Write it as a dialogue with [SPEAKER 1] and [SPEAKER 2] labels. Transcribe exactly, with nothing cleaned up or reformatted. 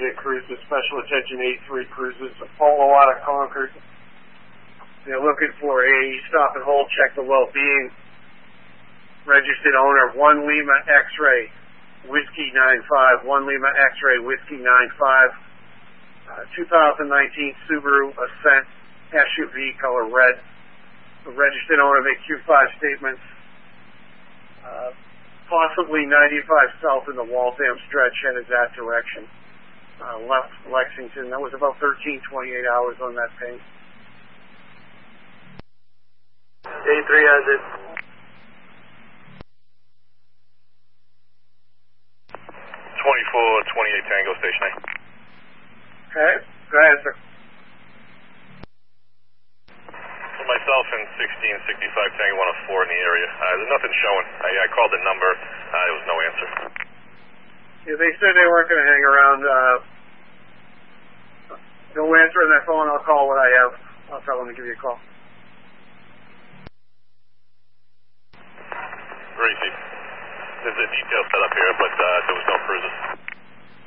[SPEAKER 1] unit cruises, special attention eighty-three cruises, a polo out of Concord. They're looking for a stop and hold, check the well-being. Registered owner, one Lima X-Ray, Whiskey nine five, one Lima X-Ray, Whiskey nine five. Uh, two thousand nineteen Subaru Ascent S U V, color red. The registered owner make Q five statements. Uh, possibly ninety-five south in the Waltham stretch, headed that direction. Uh, left Lexington. That was about thirteen, twenty-eight hours on that pace.
[SPEAKER 2] eighty-three has it.
[SPEAKER 3] twenty-four, twenty-eight Tango, station eight.
[SPEAKER 1] Okay, go ahead, sir.
[SPEAKER 3] For myself and sixteen sixty-five Tango one oh four in the area. Uh, there's nothing showing. I, I called the number. Uh, there was no answer.
[SPEAKER 1] Yeah, they said they weren't going to hang around. Uh, no answer on that phone. I'll call what I have. I'll tell them to give you a call.
[SPEAKER 3] Greasy. There's a detail set up here, but uh, there was no cruises.